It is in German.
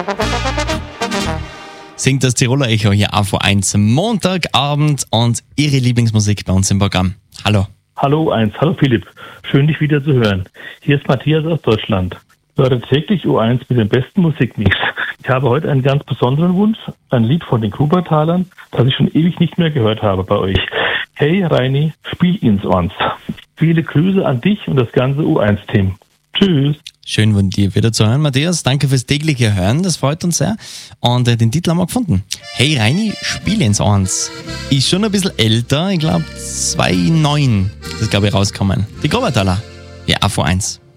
Singt das Tiroler Echo hier auf A1 Montagabend und Ihre Lieblingsmusik bei uns im Programm. Hallo. Hallo U1, hallo Philipp. Schön, dich wieder zu hören. Hier ist Matthias aus Deutschland. Ich höre täglich U1 mit dem besten Musikmix. Ich habe heute einen ganz besonderen Wunsch, ein Lied von den Grubertalern, das ich schon ewig nicht mehr gehört habe bei euch. Hey Reini, spiel ins uns. Viele Grüße an dich und das ganze U1-Team. Tschüss. Schön von dir wieder zu hören, Matthias. Danke fürs tägliche Hören, das freut uns sehr. Und den Titel haben wir gefunden. Hey Reini, spiel ins Eins. Ist schon ein bisschen älter, ich glaube 2009 ist das, glaube ich, rausgekommen. Die Grubertaler, ja, auf A1.